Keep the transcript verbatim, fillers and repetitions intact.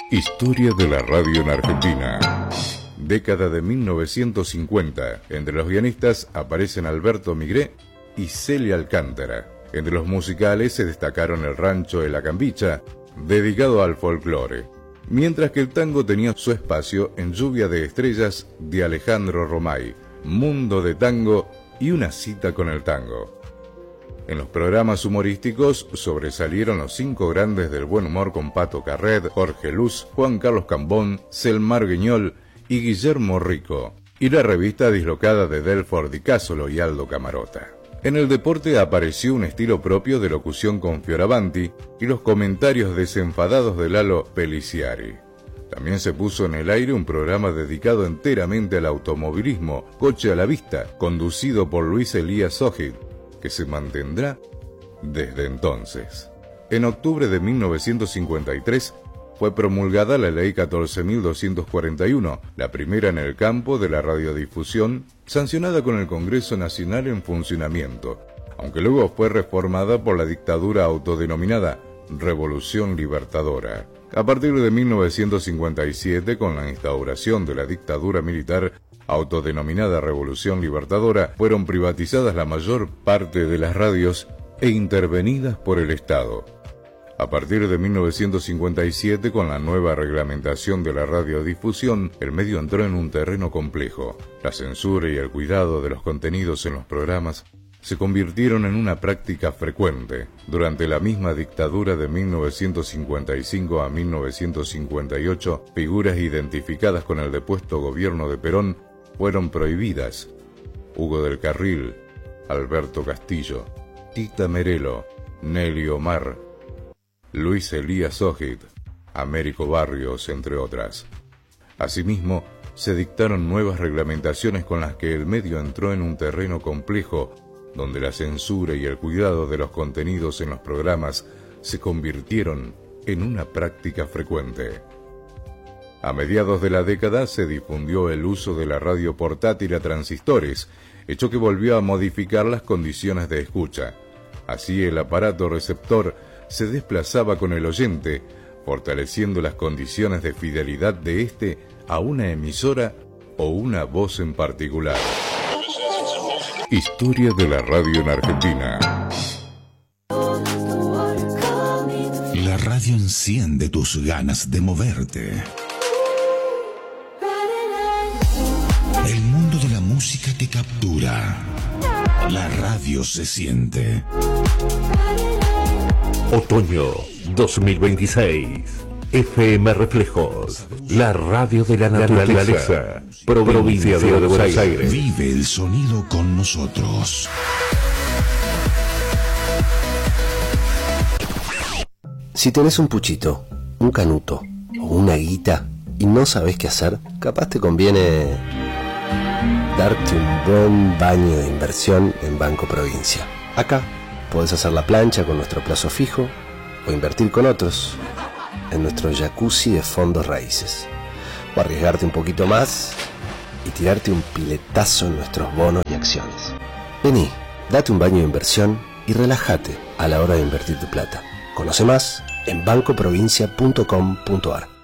Historia de la radio en Argentina. Década de mil novecientos cincuenta. Entre los guionistas aparecen Alberto Migré y Celia Alcántara. Entre los musicales se destacaron El Rancho de la Cambicha, dedicado al folclore, mientras que el tango tenía su espacio en Lluvia de Estrellas de Alejandro Romay, Mundo de Tango y Una Cita con el Tango. En los programas humorísticos sobresalieron los cinco grandes del buen humor con Pato Carret, Jorge Luz, Juan Carlos Cambón, Selmar Guiñol y Guillermo Rico, y la revista dislocada de Delford Di Cásolo y Aldo Camarota. En el deporte apareció un estilo propio de locución con Fioravanti y los comentarios desenfadados de Lalo Peliciari. También se puso en el aire un programa dedicado enteramente al automovilismo, Coche a la Vista, conducido por Luis Elías Ojid, que se mantendrá desde entonces. En octubre de mil novecientos cincuenta y tres fue promulgada la Ley catorce mil doscientos cuarenta y uno, la primera en el campo de la radiodifusión, sancionada con el Congreso Nacional en funcionamiento, aunque luego fue reformada por la dictadura autodenominada Revolución Libertadora. A partir de mil novecientos cincuenta y siete, con la instauración de la dictadura militar autodenominada Revolución Libertadora, fueron privatizadas la mayor parte de las radios e intervenidas por el Estado. A partir de mil novecientos cincuenta y siete, con la nueva reglamentación de la radiodifusión, el medio entró en un terreno complejo. La censura y el cuidado de los contenidos en los programas se convirtieron en una práctica frecuente. Durante la misma dictadura de mil novecientos cincuenta y cinco a mil novecientos cincuenta y ocho, figuras identificadas con el depuesto gobierno de Perón fueron prohibidas. Hugo del Carril, Alberto Castillo, Tita Merelo, Nelly Omar, Luis Elías Ojid, Américo Barrios, entre otras. Asimismo, se dictaron nuevas reglamentaciones con las que el medio entró en un terreno complejo, donde la censura y el cuidado de los contenidos en los programas se convirtieron en una práctica frecuente. A mediados de la década se difundió el uso de la radio portátil a transistores, hecho que volvió a modificar las condiciones de escucha. Así el aparato receptor se desplazaba con el oyente, fortaleciendo las condiciones de fidelidad de éste a una emisora o una voz en particular. Historia de la radio en Argentina. La radio enciende tus ganas de moverte. El mundo de la música te captura. La radio se siente. Otoño dos mil veintiséis. F M Reflejos, la radio de la naturaleza, provincia de Buenos Aires. Vive el sonido con nosotros. Si tenés un puchito, un canuto o una guita y no sabés qué hacer, capaz te conviene darte un buen baño de inversión en Banco Provincia. Acá podés hacer la plancha con nuestro plazo fijo o invertir con otros en nuestro jacuzzi de fondos raíces, o arriesgarte un poquito más y tirarte un piletazo en nuestros bonos y acciones. Vení, date un baño de inversión y relájate a la hora de invertir tu plata. Conoce más en banco provincia punto com punto ar.